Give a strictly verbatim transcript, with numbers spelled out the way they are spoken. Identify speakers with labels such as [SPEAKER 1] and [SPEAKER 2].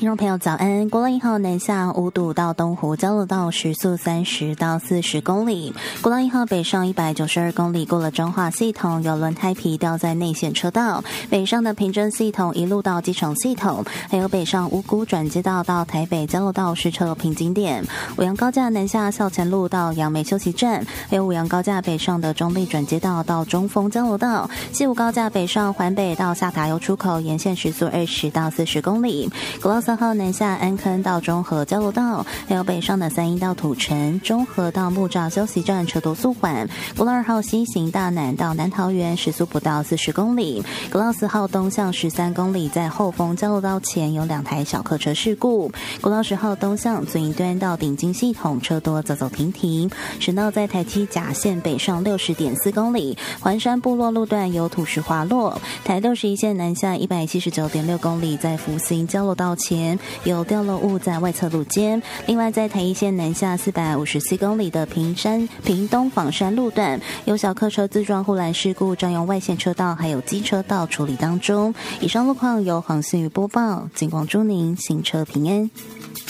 [SPEAKER 1] 听众朋友早安，国道一号南下五堵到东湖交流道时速三十到四十公里，国道一号北上一百九十二公里过了彰化系统，有轮胎皮掉在内线车道，北上的平镇系统一路到基隆系统，还有北上五股转接道到台北交流道实车平景点，五杨高架南下校前路到杨梅休息站，还有五杨高架北上的中立转接道到中丰交流道，西武高架北上环北到下达油出口沿线时速二十到四十公里，国道三号南下安坑到中和交流道，还有北上的三鶯到土城，中和到木栅休息站车多速缓，国道二号西行大南到南桃园时速不到四十公里，国道四号东向十三公里，在后丰交流道前有两台小客车事故，国道十号东向左营端到顶金系统车多走走停停，省道在台七甲线北上六十点四公里，环山部落路段有土石滑落，台六十一线南下一百七十九点六公里，在福兴交流道前有掉落物在外侧路肩，另外在台一线南下四百五十四公里的屏山屏东仿山路段有小客车自撞护栏事故，占用外线车道还有机车道处理当中。以上路况由黄信宇播报，金广祝您行车平安。